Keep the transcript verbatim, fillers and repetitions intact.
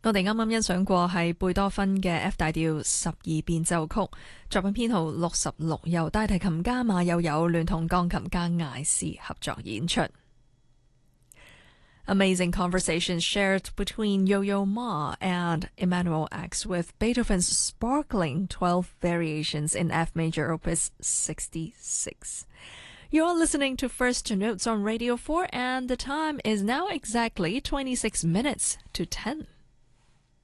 我哋啱啱欣賞過係貝多芬嘅 F 大調十二變奏曲，作品編號六十六，由大提琴家馬友友聯同鋼琴家艾斯合作演出。Amazing conversations shared between Yo-Yo Ma and Emanuel X with Beethoven's sparkling twelve variations in F major opus sixty-six. You're listening to First Notes on Radio four and the time is now exactly twenty-six minutes to ten.